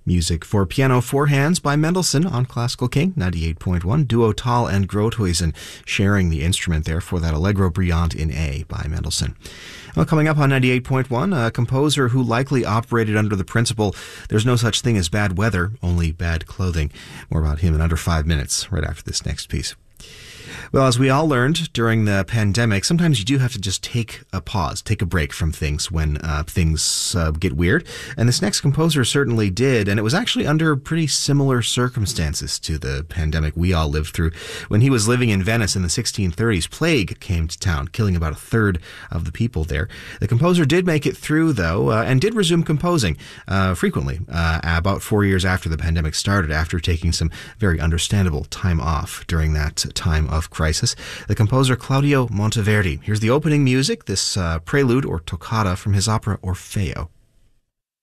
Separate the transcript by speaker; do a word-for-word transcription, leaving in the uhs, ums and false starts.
Speaker 1: Music for piano, four hands by Mendelssohn on Classical King ninety-eight point one. Duo Tal and Grothuizen sharing the instrument there for that Allegro Brilliant in A by Mendelssohn. Well, coming up on ninety-eight point one, a composer who likely operated under the principle, there's no such thing as bad weather, only bad clothing. More about him in under five minutes, right after this next piece. Well, as we all learned during the pandemic, sometimes you do have to just take a pause, take a break from things when uh, things uh, get weird. And this next composer certainly did, and it was actually under pretty similar circumstances to the pandemic we all lived through. When he was living in Venice in the sixteen thirties, plague came to town, killing about a third of the people there. The composer did make it through, though, uh, and did resume composing uh, frequently uh, about four years after the pandemic started, after taking some very understandable time off during that time of crisis. The composer Claudio Monteverdi. Here's the opening music, this uh, prelude or toccata from his opera Orfeo.